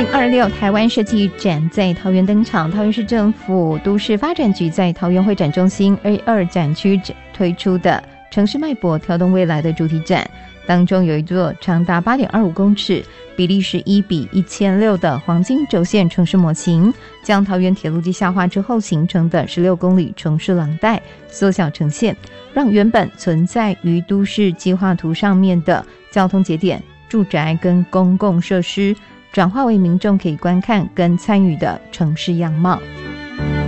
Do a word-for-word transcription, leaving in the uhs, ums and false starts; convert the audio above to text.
二六台湾设计展在桃园登场，桃园市政府都市发展局在桃园会展中心 A 二 展区推出的城市脉搏跳动未来的主题展，当中有一座长达 八点二五公尺、比例是一比一千六的黄金轴线城市模型，将桃园铁路地下化之后形成的十六公里城市廊带缩小呈现，让原本存在于都市计划图上面的交通节点、住宅跟公共设施转化为民众可以观看跟参与的城市样貌。